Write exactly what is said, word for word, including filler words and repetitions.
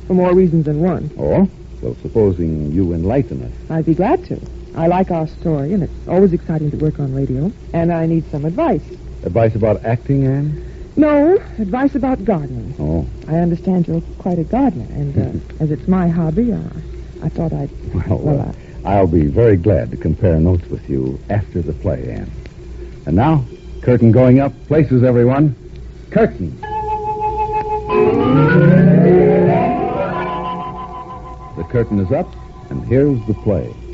for more reasons than one. Oh? Well, supposing you enlighten us. I'd be glad to. I like our story, and it's always exciting to work on radio. And I need some advice. Advice about acting, Anne? No, advice about gardening. Oh. I understand you're quite a gardener, and uh, as it's my hobby, uh, I thought I'd... Well, well uh, I'll be very glad to compare notes with you after the play, Anne. And now, curtain going up. Places, everyone. Curtain. The curtain is up, and here's the play.